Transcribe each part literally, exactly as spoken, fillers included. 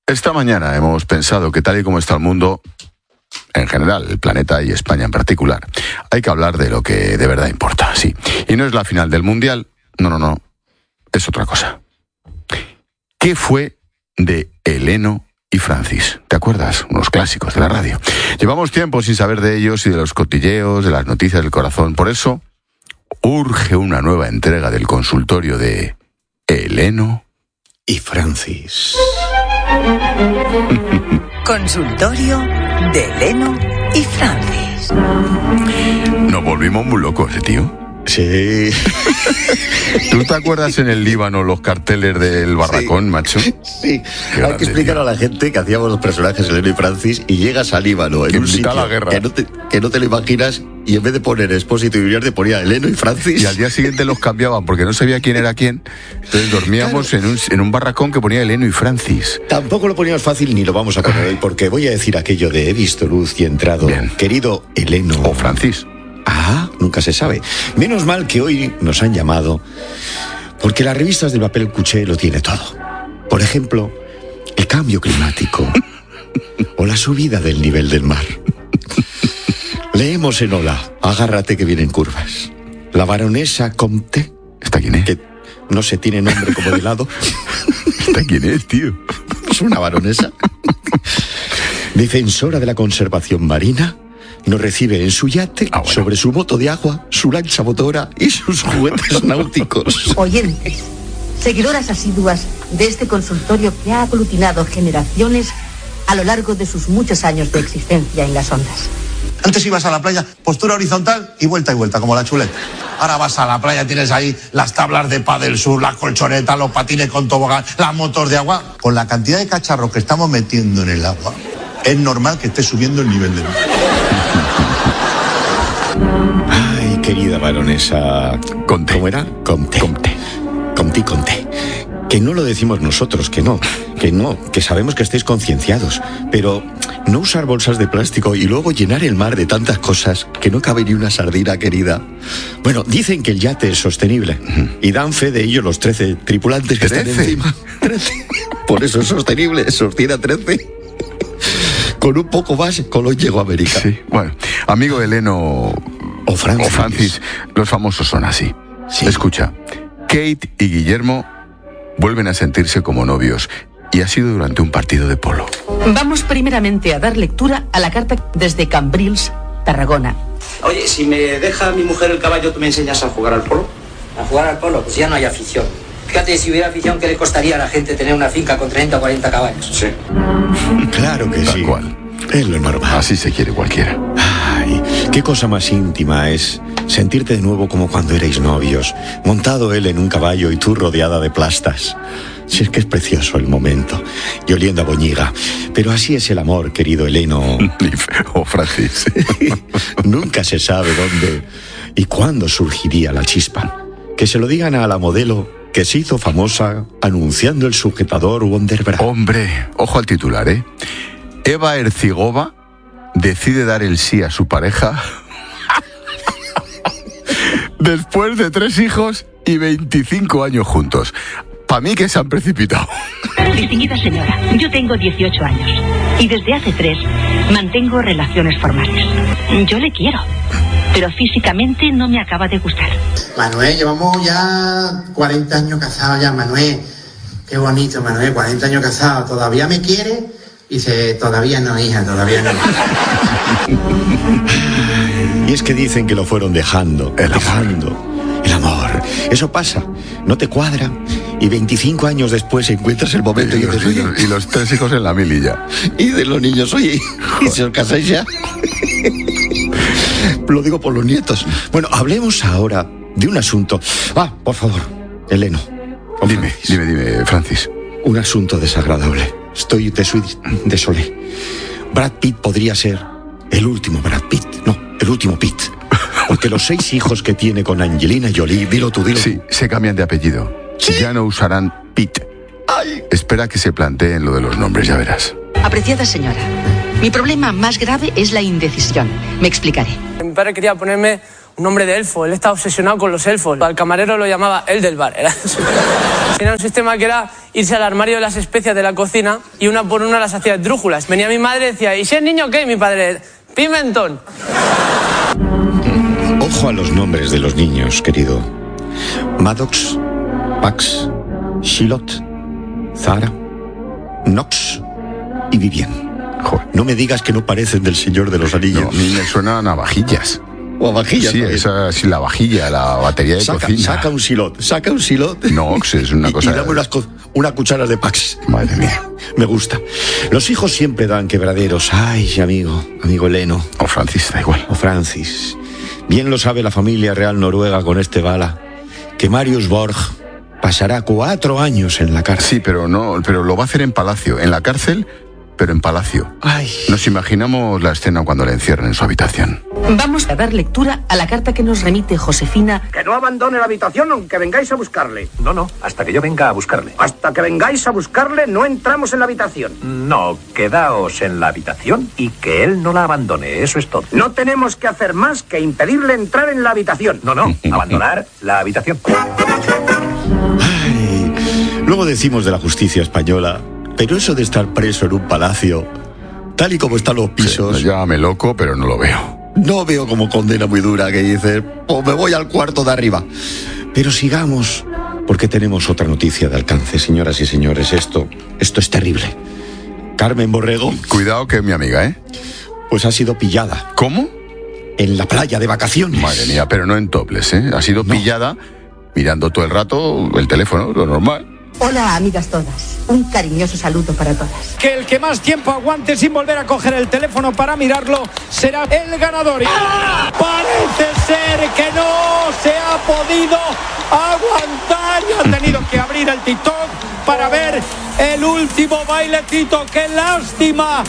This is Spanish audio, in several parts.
Esta mañana hemos pensado que tal y como está el mundo, en general, el planeta y España en particular, hay que hablar de lo que de verdad importa, sí. Y no es la final del Mundial, no, no, no, es otra cosa. ¿Qué fue de Eleno y Francis? ¿Te acuerdas? Unos clásicos de la radio. Llevamos tiempo sin saber de ellos y de los cotilleos, de las noticias del corazón. Por eso, urge una nueva entrega del consultorio de Eleno y Francis. Consultorio de Eleno y Francis. Nos volvimos muy locos, ¿eh, tío? Sí. ¿Tú te acuerdas en el Líbano los carteles del barracón, sí, macho? Sí. Qué Hay que explicar tío. a la gente que hacíamos los personajes Eleno y Francis y llegas a Líbano en que un sitio la guerra. Que, no te, que no te lo imaginas y en vez de poner Expósito y Villar ponía Eleno y Francis. Y al día siguiente los cambiaban porque no sabía quién era quién. Entonces dormíamos claro. en, un, en un barracón que ponía Eleno y Francis. Tampoco lo poníamos fácil ni lo vamos a poner hoy porque voy a decir aquello de he visto luz y he entrado. Bien. Querido Eleno. O Francis. Ah, nunca se sabe. Menos mal que hoy nos han llamado, porque las revistas del papel cuché lo tiene todo. Por ejemplo, el cambio climático o la subida del nivel del mar. Leemos en Hola, agárrate que vienen curvas. La baronesa Comte. ¿Esta quién es? Que no se tiene nombre como de lado. ¿Esta quién es, tío? Es una baronesa. Defensora de la conservación marina. Nos recibe en su yate, ah, bueno. sobre su moto de agua, su lancha motora y sus juguetes náuticos. Oyentes, seguidoras asiduas de este consultorio que ha aglutinado generaciones a lo largo de sus muchos años de existencia en las ondas. Antes ibas a la playa, postura horizontal y vuelta y vuelta, como la chuleta. Ahora vas a la playa, tienes ahí las tablas de pádel sur, las colchonetas, los patines con tobogán, las motos de agua. Con la cantidad de cacharros que estamos metiendo en el agua, es normal que esté subiendo el nivel del mar. Ay, querida baronesa Comte. ¿Cómo era? Comte. Comte. Comte, Comte. Que no lo decimos nosotros, que no, que no, que sabemos que estáis concienciados, pero no usar bolsas de plástico y luego llenar el mar de tantas cosas que no cabe ni una sardina, querida. Bueno, dicen que el yate es sostenible y dan fe de ello los trece tripulantes que ¿trece? Están encima. trece. Por eso es sostenible, sostiene a trece. Con un poco más, Colón llegó a América. Sí, bueno, amigo Eleno o Francis. o Francis, los famosos son así. Sí. Escucha, Kate y Guillermo vuelven a sentirse como novios y ha sido durante un partido de polo. Vamos primeramente a dar lectura a la carta desde Cambrils, Tarragona. Oye, si me deja mi mujer el caballo, ¿tú me enseñas a jugar al polo? ¿A jugar al polo? Pues ya no hay afición. Fíjate, si hubiera afición, ¿qué le costaría a la gente tener una finca con treinta o cuarenta caballos? Sí. Claro que Tal sí. cual. Es lo normal. Así se quiere cualquiera. Ay, qué cosa más íntima es sentirte de nuevo como cuando erais novios, montado él en un caballo y tú rodeada de plastas. Si es que es precioso el momento, y oliendo a boñiga. Pero así es el amor, querido Eleno. O Francis. Nunca se sabe dónde y cuándo surgiría la chispa. Que se lo digan a la modelo que se hizo famosa anunciando el sujetador Wonderbra. Hombre, ojo al titular, ¿eh? Eva Ercigova decide dar el sí a su pareja después de tres hijos y veinticinco años juntos. Para mí que se han precipitado. Distinguida señora, yo tengo dieciocho años y desde hace tres mantengo relaciones formales. Yo le quiero, pero físicamente no me acaba de gustar. Manuel, llevamos ya cuarenta años casados ya, Manuel. Qué bonito, Manuel, cuarenta años casados. ¿Todavía me quiere? Dice, todavía no, hija, todavía no. Y es que dicen que lo fueron dejando, el dejando. Amor. El amor. Eso pasa, no te cuadra. Y veinticinco años después encuentras el momento y, y, los, dices, y, los, y los tres hijos en la mililla. Y de los niños, oye, ¿y si os casáis ya? Lo digo por los nietos. Bueno, hablemos ahora de un asunto. Ah, por favor, Eleno. Dime, dime, dime, Francis. Un asunto desagradable. Estoy de suite, desolé. Brad Pitt podría ser el último Brad Pitt. No, el último Pitt. Porque los seis hijos que tiene con Angelina Jolie, dilo tú, dilo tú. Sí, se cambian de apellido. ¿Sí? Ya no usarán Pitt. Ay. Espera que se planteen lo de los nombres, ya verás. Apreciada señora, mi problema más grave es la indecisión. Me explicaré. Mi padre quería ponerme un nombre de elfo. Él estaba obsesionado con los elfos. Al camarero lo llamaba el del bar. Era, era un sistema que era irse al armario de las especias de la cocina y una por una las hacía esdrújulas. Venía mi madre y decía, ¿y si es niño qué? Y mi padre, pimentón. Ojo a los nombres de los niños, querido. Maddox, Pax, Shilot, Zara, Nox y Vivian. Joder. No me digas que no parecen del Señor de los Anillos. No, a mí me suenan a vajillas. O a vajillas. Sí, esa sí, la vajilla, la batería de saca, cocina. Saca un Shilot, saca un Shilot. Nox es una cosa... Y, y dame unas, una cuchara de Pax. Madre mía. Me gusta. Los hijos siempre dan quebraderos. Ay, amigo, amigo Eleno. O Francis, da igual. O Francis. Bien lo sabe la familia real noruega con este bala, que Marius Borg pasará cuatro años en la cárcel. Sí, pero no, pero lo va a hacer en palacio. En la cárcel, pero en palacio. Ay. Nos imaginamos la escena cuando le encierran en su habitación. Vamos a dar lectura a la carta que nos remite Josefina. Que no abandone la habitación aunque vengáis a buscarle. No, no, hasta que yo venga a buscarle. Hasta que vengáis a buscarle no entramos en la habitación. No, quedaos en la habitación y que él no la abandone, eso es todo. No tenemos que hacer más que impedirle entrar en la habitación. No, no, abandonar la habitación. Ay, luego decimos de la justicia española, pero eso de estar preso en un palacio, tal y como están los pisos... Sí, llámame loco, pero no lo veo. No veo como condena muy dura que dice, pues me voy al cuarto de arriba. Pero sigamos, porque tenemos otra noticia de alcance, señoras y señores. Esto, esto es terrible. Carmen Borrego... Cuidado que es mi amiga, ¿eh? Pues ha sido pillada. ¿Cómo? En la playa de vacaciones. Madre mía, pero no en topless, ¿eh? Ha sido no. pillada mirando todo el rato el teléfono, lo normal. Hola, amigas todas. Un cariñoso saludo para todas. Que el que más tiempo aguante sin volver a coger el teléfono para mirarlo será el ganador. ¡Ah! Parece ser que no se ha podido aguantar y ha tenido que abrir el TikTok para ver el último bailecito. ¡Qué lástima!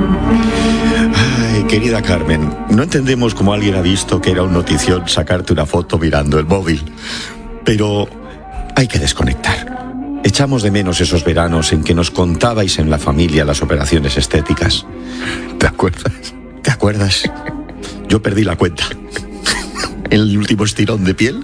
Ay, querida Carmen, no entendemos cómo alguien ha visto que era un notición sacarte una foto mirando el móvil. Pero hay que desconectar. Echamos de menos esos veranos en que nos contabais en la familia las operaciones estéticas. ¿Te acuerdas? ¿Te acuerdas? Yo perdí la cuenta. El último estirón de piel.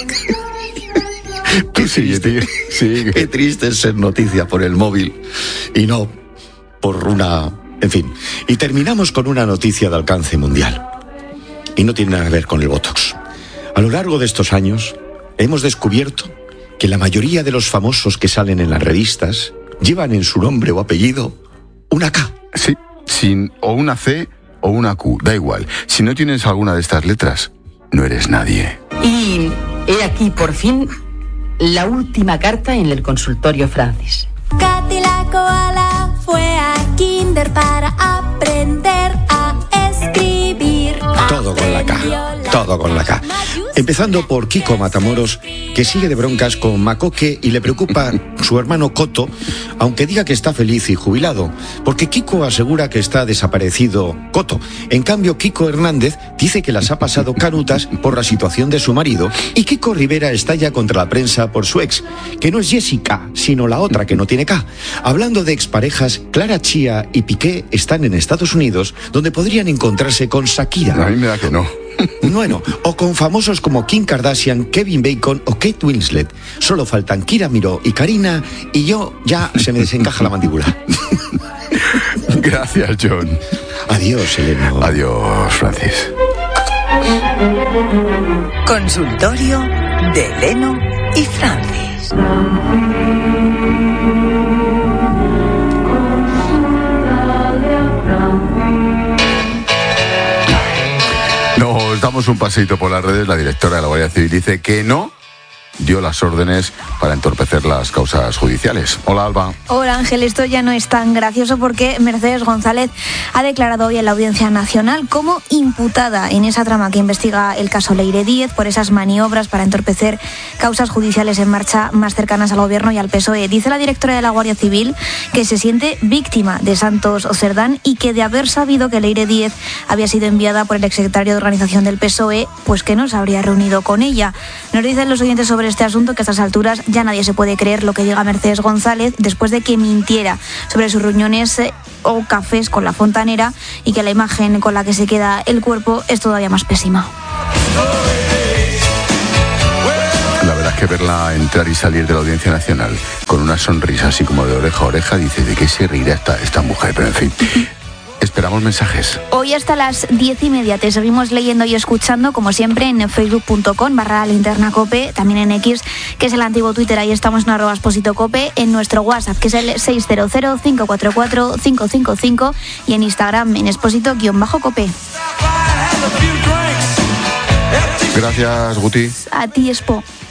Qué triste, sí. Qué triste es ser noticia por el móvil y no por una... En fin. Y terminamos con una noticia de alcance mundial. Y no tiene nada que ver con el Botox. A lo largo de estos años hemos descubierto que la mayoría de los famosos que salen en las revistas llevan en su nombre o apellido una K. Sí, sin o una C o una Q, da igual. Si no tienes alguna de estas letras, no eres nadie. Y he aquí, por fin, la última carta en el consultorio Francis. Katy la koala fue a kinder para aprender a escribir. Todo con la K, todo con la K. Empezando por Kiko Matamoros, que sigue de broncas con Macoque y le preocupa su hermano Coto, aunque diga que está feliz y jubilado, porque Kiko asegura que está desaparecido Coto. En cambio, Kiko Hernández dice que las ha pasado canutas por la situación de su marido, y Kiko Rivera estalla contra la prensa por su ex, que no es Jessica, sino la otra que no tiene K. Hablando de exparejas, Clara Chía y Piqué están en Estados Unidos, donde podrían encontrarse con Shakira. A mí me da que no. Bueno, o con famosos como Kim Kardashian, Kevin Bacon o Kate Winslet. Solo faltan Kira Miró y Karina, y yo ya se me desencaja la mandíbula. Gracias, John. Adiós, Eleno. Adiós, Francis. Consultorio de Eleno y Francis. Nos damos un paseito por las redes. La directora de la Guardia Civil dice que no dio las órdenes para entorpecer las causas judiciales. Hola, Alba. Hola, Ángel. Esto ya no es tan gracioso porque Mercedes González ha declarado hoy en la Audiencia Nacional como imputada en esa trama que investiga el caso Leire Díez por esas maniobras para entorpecer causas judiciales en marcha más cercanas al Gobierno y al P S O E. Dice la directora de la Guardia Civil que se siente víctima de Santos Cerdán y que de haber sabido que Leire Díez había sido enviada por el exsecretario de Organización del P S O E, pues que no se habría reunido con ella. Nos dicen los oyentes sobre este asunto que a estas alturas ya nadie se puede creer lo que diga Mercedes González después de que mintiera sobre sus reuniones eh, o cafés con la fontanera, y que la imagen con la que se queda el cuerpo es todavía más pésima. La verdad es que verla entrar y salir de la Audiencia Nacional con una sonrisa así como de oreja a oreja, dice, ¿de qué se reirá esta, esta mujer? Pero en fin, esperamos mensajes. Hoy hasta las diez y media te seguimos leyendo y escuchando, como siempre, en facebook.com barra linterna cope, también en X, que es el antiguo Twitter, ahí estamos en arroba Exposito Cope, en nuestro WhatsApp, que es el seis cero cero, cinco cuatro cuatro, cinco cinco cinco, y en Instagram, en Exposito-Cope. Gracias, Guti. A ti, Expo.